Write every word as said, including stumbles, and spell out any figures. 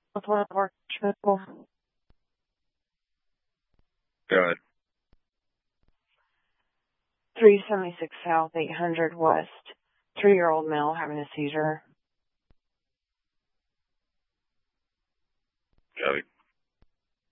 With one of our medical. Go ahead. three seventy-six South, eight hundred West. Three-year-old male having a seizure. Got it.